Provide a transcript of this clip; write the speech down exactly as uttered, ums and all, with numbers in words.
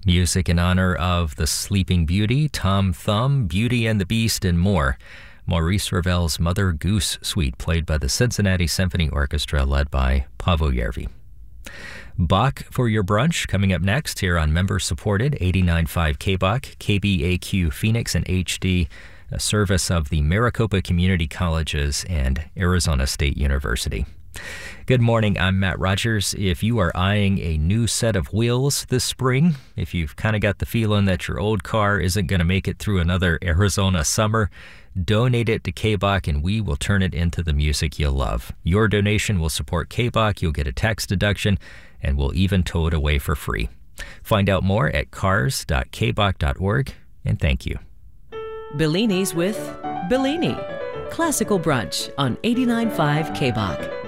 Music in honor of the Sleeping Beauty, Tom Thumb, Beauty and the Beast, and more. Maurice Ravel's Mother Goose Suite, played by the Cincinnati Symphony Orchestra, led by Paavo Järvi. Bach for your brunch, coming up next here on member-supported eighty-nine point five K B O C, K B A Q Phoenix and H D, a service of the Maricopa Community Colleges and Arizona State University. Good morning, I'm Matt Rogers. If you are eyeing a new set of wheels this spring, if you've kind of got the feeling that your old car isn't going to make it through another Arizona summer, donate it to K B O C and we will turn it into the music you'll love. Your donation will support K B O C, you'll get a tax deduction, and we'll even tow it away for free. Find out more at cars dot k b o c dot org, and thank you. Bellini's with Bellini. Classical Brunch on eighty-nine point five K B O C.